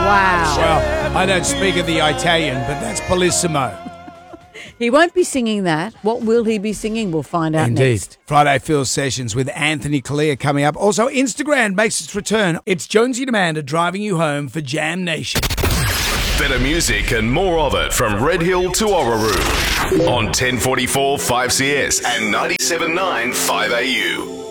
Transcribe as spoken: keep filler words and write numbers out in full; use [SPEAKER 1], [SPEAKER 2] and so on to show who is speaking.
[SPEAKER 1] Wow.
[SPEAKER 2] Well, I don't speak of the Italian, but that's Bellissimo.
[SPEAKER 1] He won't be singing that. What will he be singing? We'll find out
[SPEAKER 2] Indeed.
[SPEAKER 1] next.
[SPEAKER 2] Friday Phil Sessions with Anthony Kalia coming up. Also, Instagram makes its return. It's Jonesy and Amanda driving you home for Jam Nation.
[SPEAKER 3] Better music and more of it from Red Hill to Orroroo on ten forty-four five C S and ninety-seven point nine five A U.